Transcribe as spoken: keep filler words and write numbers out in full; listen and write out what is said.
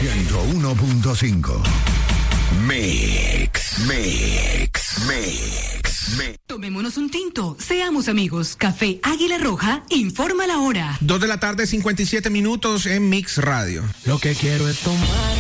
ciento uno punto cinco. Mix, mix, mix, mix. Tomémonos un tinto, seamos amigos. Café Águila Roja informa la hora. Dos de la tarde, cincuenta y siete minutos en Mix Radio. Lo que quiero es tomar